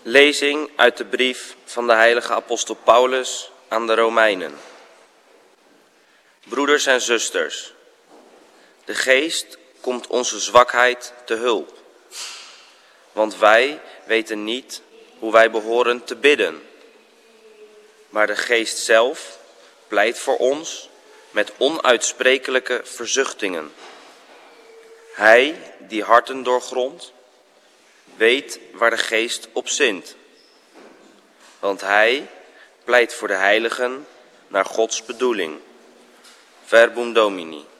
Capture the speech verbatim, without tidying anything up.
Lezing uit de brief van de heilige apostel Paulus aan de Romeinen. Broeders en zusters, de Geest komt onze zwakheid te hulp. Want wij weten niet hoe wij behoren te bidden. Maar de Geest zelf pleit voor ons met onuitsprekelijke verzuchtingen. Hij die harten doorgrondt, weet waar de Geest op zint. Want hij pleit voor de heiligen naar Gods bedoeling. Verbum Domini.